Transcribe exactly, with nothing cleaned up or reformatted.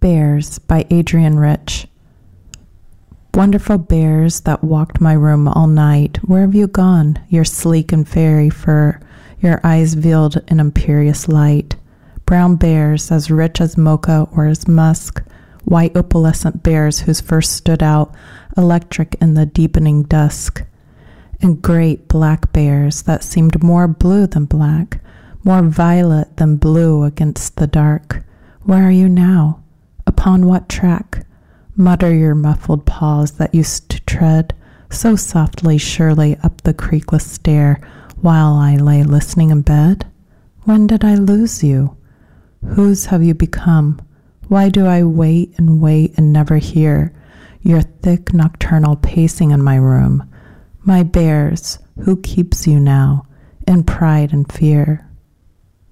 Bears by Adrienne Rich. Wonderful bears that walked my room all night, where have you gone, your sleek and fairy fur, your eyes veiled in imperious light? Brown bears as rich as mocha or as musk, white opalescent bears whose fur stood out electric in the deepening dusk, and great black bears that seemed more blue than black, more violet than blue against the dark. Where are you now? Upon what track? Mutter your muffled paws that used to tread so softly, surely up the creakless stair while I lay listening in bed? When did I lose you? Whose have you become? Why do I wait and wait and never hear your thick nocturnal pacing in my room? My bears, who keeps you now in pride and fear?